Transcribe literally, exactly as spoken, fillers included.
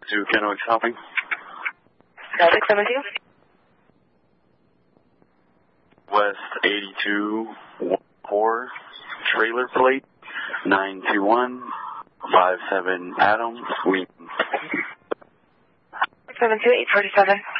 To Kennewick Shopping. six seven two. West eighty-two one four, trailer plate nine two one five seven Adams, Wheaton. seven two eight forty seven.